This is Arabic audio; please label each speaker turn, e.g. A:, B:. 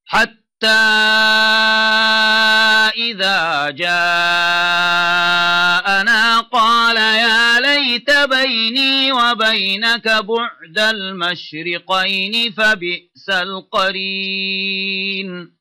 A: حتى إذا جاءنا قال يا ليت بيني وبينك بعد المشرقين فبئس القرين